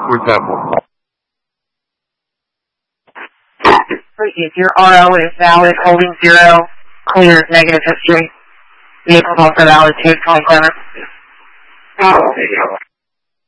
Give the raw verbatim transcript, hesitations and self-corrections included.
for example. If your R O is valid, holding zero, clear, negative history. Vehicle's also valid too, twenty-seven. Oh,